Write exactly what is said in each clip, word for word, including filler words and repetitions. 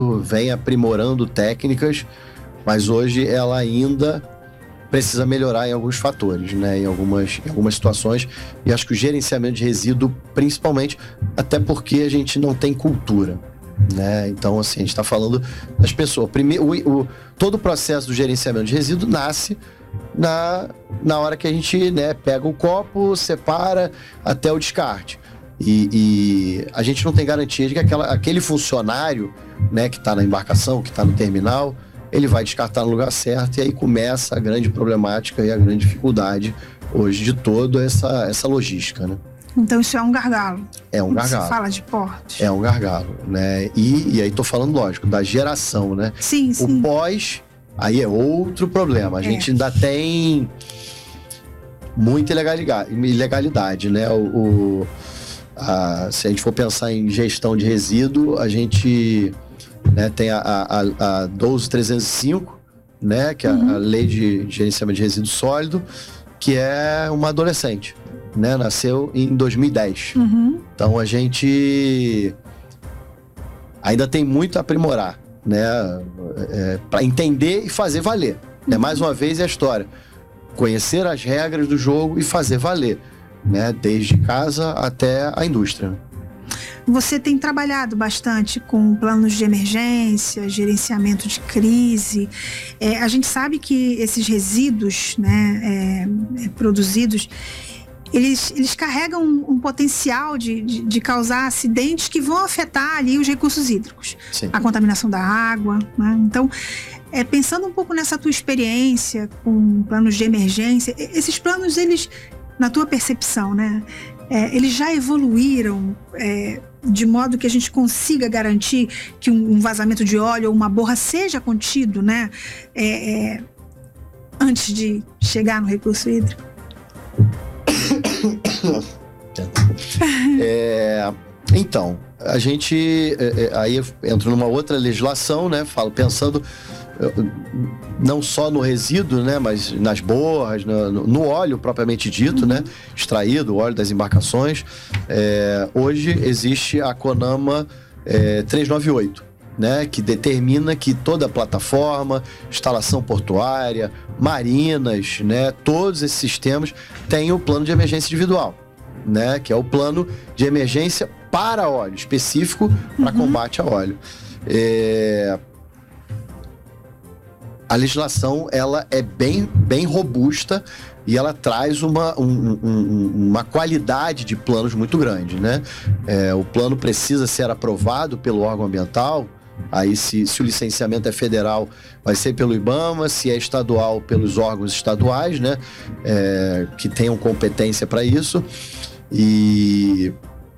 vem aprimorando técnicas, mas hoje ela ainda precisa melhorar em alguns fatores, né? Em algumas, em algumas situações. E acho que o gerenciamento de resíduo, principalmente, até porque a gente não tem cultura, né? Então, assim, a gente está falando das pessoas. Primeiro, o, o, todo o processo do gerenciamento de resíduo nasce na, na hora que a gente, né, pega o copo, separa até o descarte. E, e a gente não tem garantia de que aquela, aquele funcionário, né, que está na embarcação, que está no terminal, ele vai descartar no lugar certo, e aí começa a grande problemática e a grande dificuldade hoje de toda essa, essa logística, né? Então isso é um gargalo. É um gargalo. Você fala de porte. É um gargalo, né? E, e aí tô falando, lógico, da geração, né? Sim, sim. O pós, aí é outro problema. A gente é. ainda tem muita ilegalidade, ilegalidade, né? O, o, a, se a gente for pensar em gestão de resíduo, a gente... Né, tem a, a, a doze mil trezentos e cinco, né, que é uhum. a lei de gerenciamento de resíduo sólido, que é uma adolescente, né, nasceu em dois mil e dez. Uhum. Então a gente ainda tem muito a aprimorar, né, é, para entender e fazer valer. Uhum. Né, mais uma vez é a história, conhecer as regras do jogo e fazer valer, né, desde casa até a indústria. Você tem trabalhado bastante com planos de emergência, gerenciamento de crise. É, a gente sabe que esses resíduos, né, é, é, produzidos, eles, eles carregam um, um potencial de, de, de causar acidentes que vão afetar ali os recursos hídricos. Sim. A contaminação da água, né? Então, é, pensando um pouco nessa tua experiência com planos de emergência, esses planos, eles, na tua percepção, né, é, eles já evoluíram é, de modo que a gente consiga garantir que um, um vazamento de óleo ou uma borra seja contido, né, é, é, antes de chegar no recurso hídrico? É, então, a gente é, é, aí entra numa outra legislação, né? Falo, pensando não só no resíduo, né? Mas nas borras, no, no óleo propriamente dito, uhum. né? Extraído, o óleo das embarcações. É, hoje existe a CONAMA é, trezentos e noventa e oito, né? Que determina que toda a plataforma, instalação portuária, marinas, né? Todos esses sistemas têm o plano de emergência individual, né? Que é o plano de emergência para óleo, específico para uhum. combate a óleo. É... A legislação, ela é bem, bem robusta e ela traz uma, um, um, uma qualidade de planos muito grande, né? É, o plano precisa ser aprovado pelo órgão ambiental. Aí, se, se o licenciamento é federal, vai ser pelo IBAMA, se é estadual, pelos órgãos estaduais, né? É, que tenham competência para isso. E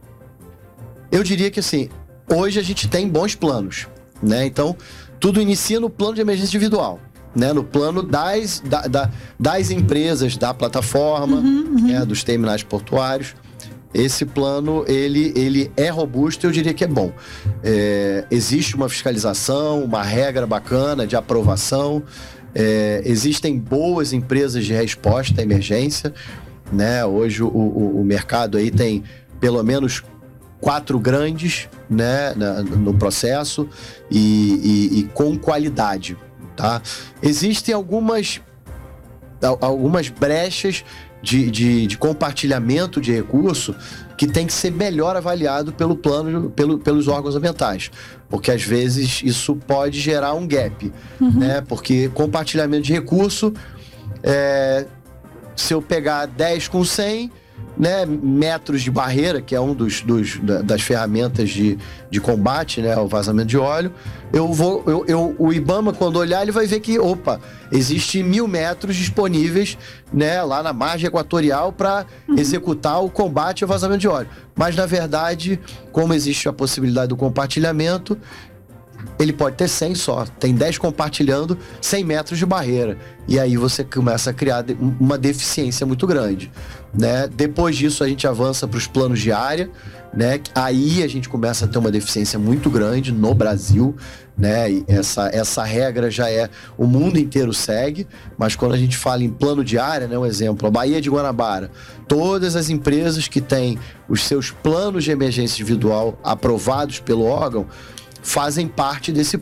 eu diria que, assim, hoje a gente tem bons planos, né? Então, tudo inicia no plano de emergência individual, né? No plano das, da, da, das empresas, da plataforma, uhum, uhum. Né? Dos terminais portuários. Esse plano, ele, ele é robusto, eu diria que é bom. É, existe uma fiscalização, uma regra bacana de aprovação. É, existem boas empresas de resposta à emergência, né? Hoje o, o, o mercado aí tem pelo menos quatro grandes, né, na, no processo e, e, e com qualidade, tá? Existem algumas, algumas brechas de, de, de compartilhamento de recurso que tem que ser melhor avaliado pelo plano, pelo, pelos órgãos ambientais, porque às vezes isso pode gerar um gap, uhum. né? Porque compartilhamento de recurso, é, se eu pegar dez com cem, né, metros de barreira, que é um dos, dos das ferramentas de, de combate, né, ao vazamento de óleo, eu vou, eu, eu, o IBAMA, quando olhar, ele vai ver que, opa, existe mil metros disponíveis, né, lá na margem equatorial para uhum. executar o combate ao vazamento de óleo. Mas, na verdade, como existe a possibilidade do compartilhamento, ele pode ter cem só, tem dez compartilhando cem metros de barreira, e aí você começa a criar uma deficiência muito grande, né? Depois disso a gente avança para os planos de área, né? Aí a gente começa a ter uma deficiência muito grande no Brasil, né? E essa, essa regra já é, o mundo inteiro segue, mas quando a gente fala em plano de área, né? Um exemplo, a Baía de Guanabara, todas as empresas que têm os seus planos de emergência individual aprovados pelo órgão, fazem parte desse